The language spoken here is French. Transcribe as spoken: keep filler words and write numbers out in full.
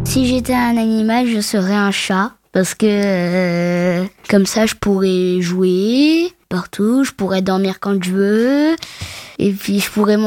Si j'étais un animal, je serais un chat. Parce que euh, comme ça, je pourrais jouer partout, je pourrais dormir quand je veux. Et puis, je pourrais